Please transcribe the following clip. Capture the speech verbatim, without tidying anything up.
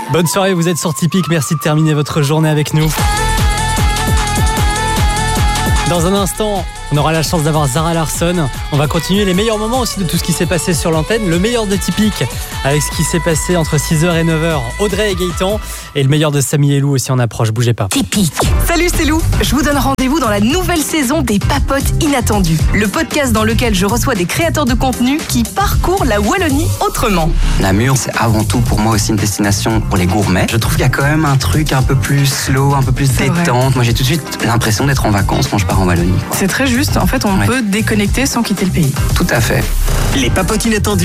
Bonne soirée, vous êtes sur Typique. Merci de terminer votre journée avec nous. Dans un instant, on aura la chance d'avoir Zara Larsson. On va continuer les meilleurs moments aussi de tout ce qui s'est passé sur l'antenne. Le meilleur de Typique avec ce qui s'est passé entre six heures et neuf heures. Audrey et Gaëtan. Et le meilleur de Samy et Lou aussi en approche. Bougez pas. Typique. Salut, c'est Lou. Je vous donne rendez-vous dans la nouvelle saison des Papotes Inattendues. Le podcast dans lequel je reçois des créateurs de contenu qui parcourent la Wallonie autrement. Namur, c'est avant tout pour moi aussi une destination pour les gourmets. Je trouve qu'il y a quand même un truc un peu plus slow, un peu plus C'est détente. vrai. Moi, j'ai tout de suite l'impression d'être en vacances quand je pars en Wallonie. C'est très juste. En fait, on Ouais. peut déconnecter sans quitter le pays. Tout à fait. Les Papotes Inattendues.